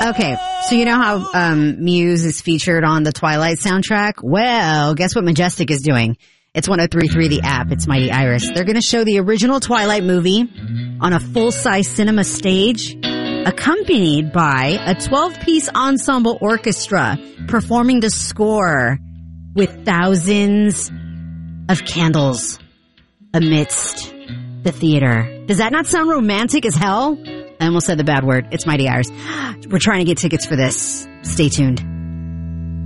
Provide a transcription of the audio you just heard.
Okay, so you know how Muse is featured on the Twilight soundtrack? Well, guess what Majestic is doing? It's 103.3 The App. It's Mighty Iris. They're going to show the original Twilight movie on a full-size cinema stage, accompanied by a 12-piece ensemble orchestra performing the score with thousands of candles amidst the theater. Does that not sound romantic as hell? I almost said the bad word. It's Mighty Iris. We're trying to get tickets for this. Stay tuned.